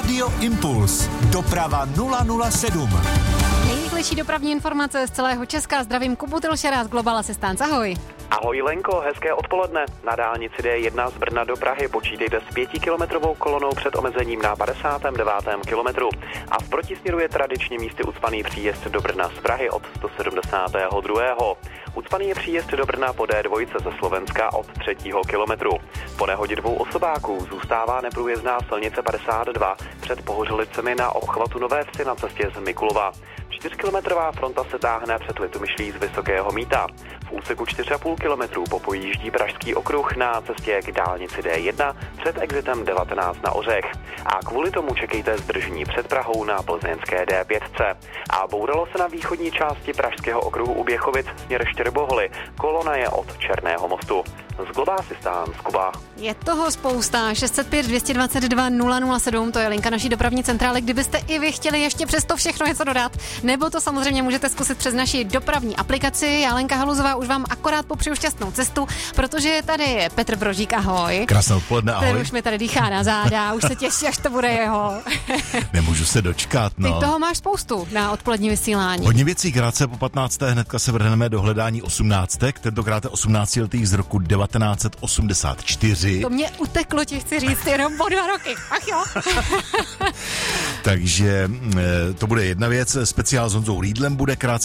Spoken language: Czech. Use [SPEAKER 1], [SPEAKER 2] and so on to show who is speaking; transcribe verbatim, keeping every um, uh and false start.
[SPEAKER 1] Radio Impuls. Doprava nula nula sedm.
[SPEAKER 2] Nejrychlejší dopravní informace z celého Česka. Zdravím, Kubu Tilšera z Global Assistance. Ahoj.
[SPEAKER 3] Ahoj Lenko, hezké odpoledne. Na dálnici D jedna z Brna do Prahy počítejte s pětikilometrovou kolonou před omezením na padesátém devátém kilometru. A v protisměru je tradičně místy ucpaný příjezd do Brna z Prahy od sto sedmdesátého druhého Ucpaný je příjezd do Brna po D dva ze Slovenska od třetího kilometru. Po nehodě dvou osobáků zůstává neprůjezdná silnice padesát dva před Pohořelicemi na obchvatu Nové Vsi na cestě z Mikulova. Čtyřkilometrová fronta se táhne před Litomyšlí z Vysokého Mýta. V úseku čtyři a půl kilometru popojíždí Pražský okruh na cestě k dálnici D jedna před exitem devatenáct na Ořech. A kvůli tomu čekejte zdržení před Prahou na plzeňské D pět. A bouralo se na východní části Pražského okruhu u Běchovic směr Štěrboholy. Kolona je od Černého mostu. Z Global Assistance, Kuba.
[SPEAKER 2] Je toho spousta. šest set pět dvě dva dva nula nula sedm, to je linka naší dopravní centrály, kdybyste i vy chtěli ještě přes to všechno něco dodat. Nebo to samozřejmě můžete zkusit přes naši dopravní aplikaci. Já, Lenka Haluzová, už vám akorát popřeju šťastnou cestu, protože je tady Petr Brožík, ahoj.
[SPEAKER 4] Krásné odpoledne, ahoj.
[SPEAKER 2] Ten už mi tady dýchá na záda, už se těší, až to bude jeho.
[SPEAKER 4] Nemůžu se dočkat, no.
[SPEAKER 2] Ty toho máš spoustu na odpolední vysílání.
[SPEAKER 4] Hodně věcí, krátce po patnácté hnedka se vrhneme do hledání osmnáctek, tentokrát osmnáctiletých z roku devatenáct set osmdesát čtyři.
[SPEAKER 2] To mě uteklo, ti chci říct, jenom po dva roky. Ach jo.
[SPEAKER 4] Takže to bude jedna věc, speciál s Honzou Rýdlem bude krátce